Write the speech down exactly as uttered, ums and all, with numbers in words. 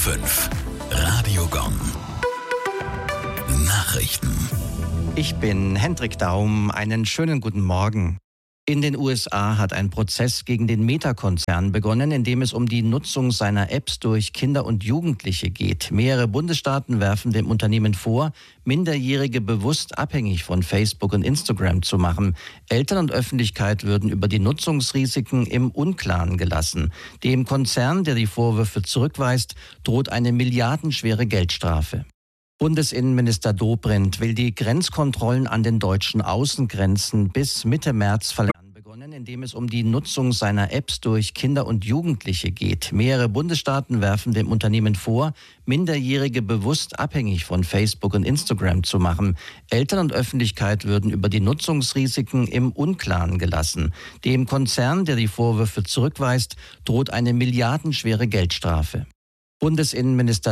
fünf. Radio Gong. Nachrichten. Ich bin Hendrik Daum. Einen schönen guten Morgen. In den U S A hat ein Prozess gegen den Meta-Konzern begonnen, in dem es um die Nutzung seiner Apps durch Kinder und Jugendliche geht. Mehrere Bundesstaaten werfen dem Unternehmen vor, Minderjährige bewusst abhängig von Facebook und Instagram zu machen. Eltern und Öffentlichkeit würden über die Nutzungsrisiken im Unklaren gelassen. Dem Konzern, der die Vorwürfe zurückweist, droht eine milliardenschwere Geldstrafe. Bundesinnenminister Dobrindt will die Grenzkontrollen an den deutschen Außengrenzen bis Mitte März verlängern. Begonnen, indem es um die Nutzung seiner Apps durch Kinder und Jugendliche geht. Mehrere Bundesstaaten werfen dem Unternehmen vor, Minderjährige bewusst abhängig von Facebook und Instagram zu machen. Eltern und Öffentlichkeit würden über die Nutzungsrisiken im Unklaren gelassen. Dem Konzern, der die Vorwürfe zurückweist, droht eine milliardenschwere Geldstrafe. Bundesinnenminister